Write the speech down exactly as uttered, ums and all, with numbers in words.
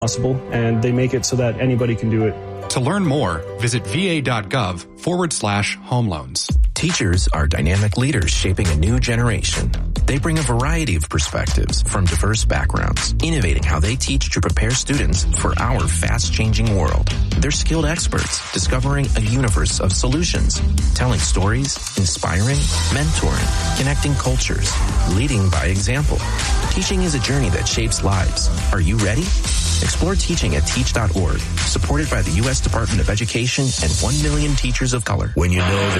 possible, and they make it so that anybody can do it. To learn more, visit va.gov forward slash home loans. Teachers are dynamic leaders shaping a new generation. They bring a variety of perspectives from diverse backgrounds, innovating how they teach to prepare students for our fast-changing world. They're skilled experts, discovering a universe of solutions, telling stories, inspiring, mentoring, connecting cultures, leading by example. Teaching is a journey that shapes lives. Are you ready? Explore teaching at teach dot org, supported by the U S Department of Education and one million teachers of color. When you know